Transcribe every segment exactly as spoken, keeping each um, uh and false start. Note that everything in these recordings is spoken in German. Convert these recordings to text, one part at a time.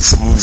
Foo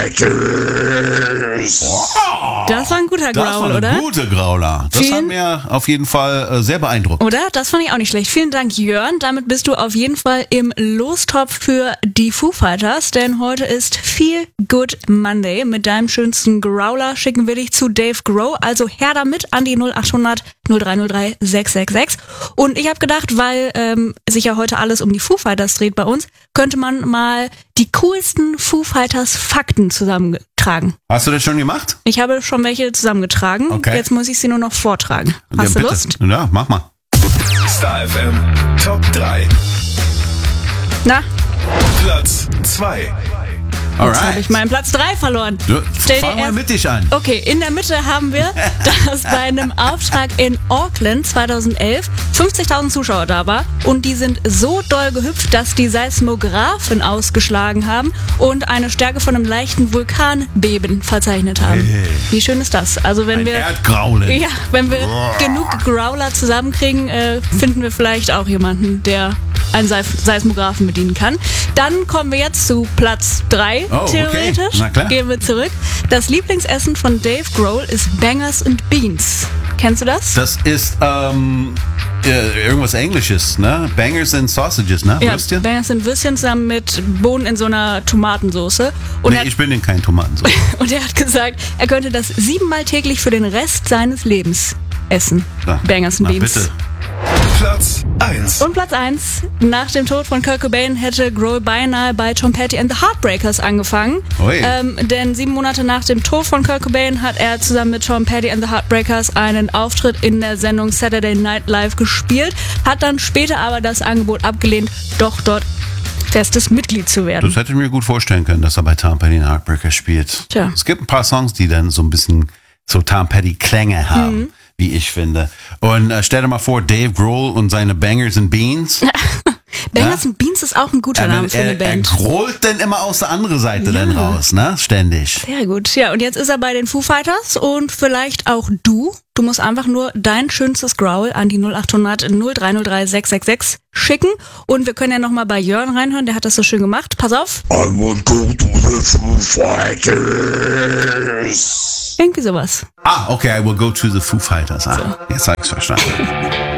Fighters. Wow. Das war ein guter Growl, das war oder? Ein guter Growler. Das Vielen- hat mir auf jeden Fall äh, sehr beeindruckt. Oder? Das fand ich auch nicht schlecht. Vielen Dank, Jörn. Damit bist du auf jeden Fall im Lostopf für die Foo Fighters, denn heute ist Feel Good Monday. Mit deinem schönsten Growler schicken wir dich zu Dave Grohl. Also her damit an die null acht hundert null drei null drei sechs sechs sechs. Und ich habe gedacht, weil ähm, sich ja heute alles um die Foo Fighters dreht bei uns, könnte man mal die coolsten Foo Fighters Fakten zusammentragen. Hast du das schon gemacht? Ich habe schon welche zusammengetragen. Okay. Jetzt muss ich sie nur noch vortragen. Hast ja, du bitte. Lust? Ja, mach mal. Star F M Top drei. Na, Platz zwei. jetzt habe ich meinen Platz drei verloren. Du, Stell dir fang mal erst- mit dich an. Okay, in der Mitte haben wir, dass bei einem Auftrag in Auckland zweitausendelf fünfzigtausend Zuschauer da war und die sind so doll gehüpft, dass die Seismographen ausgeschlagen haben und eine Stärke von einem leichten Vulkanbeben verzeichnet haben. Hey. Wie schön ist das? Also wenn Ein wir Erdgraulen. ja, wenn wir genug Growler zusammenkriegen, äh, finden wir vielleicht auch jemanden, der einen Seif- Seismographen bedienen kann. Dann kommen wir jetzt zu Platz drei, Oh, okay. theoretisch. Na klar. Gehen wir zurück. Das Lieblingsessen von Dave Grohl ist Bangers and Beans. Kennst du das? Das ist ähm, äh, irgendwas Englisches, ne? Bangers and Sausages, ne? ja, Würstchen? Bangers and Würstchen zusammen mit Bohnen in so einer Tomatensoße. Und, Nee, er, ich bin in kein Tomatensoße. und er hat gesagt, er könnte das siebenmal täglich für den Rest seines Lebens essen. Na, Bangers and na, Beans. bitte. Platz eins. Und Platz eins. Nach dem Tod von Kurt Cobain hätte Grohl beinahe bei Tom Petty and the Heartbreakers angefangen. Ui. Ähm, denn sieben Monate nach dem Tod von Kurt Cobain hat er zusammen mit Tom Petty and the Heartbreakers einen Auftritt in der Sendung Saturday Night Live gespielt, hat dann später aber das Angebot abgelehnt, doch dort festes Mitglied zu werden. Das hätte ich mir gut vorstellen können, dass er bei Tom Petty and Heartbreaker spielt. Tja. Es gibt ein paar Songs, die dann so ein bisschen so Tom Petty Klänge haben, Mhm. wie ich finde. Und äh, stell dir mal vor, Dave Grohl und seine Bangers and Beans. Bangers and Beans ist auch ein guter er, Name für eine er, er Band. grollt dann immer aus der anderen Seite dann Ja. raus, ne? Ständig. Sehr gut. Ja, und jetzt ist er bei den Foo Fighters und vielleicht auch du. Du musst einfach nur dein schönstes Growl an die null acht hundert null drei null drei sechs sechs sechs schicken. Und wir können ja nochmal bei Jörn reinhören, der hat das so schön gemacht. Pass auf. I will go to the Foo Fighters. Irgendwie sowas. Ah, okay, I will go to the Foo Fighters. Ah, jetzt hab ich's verstanden.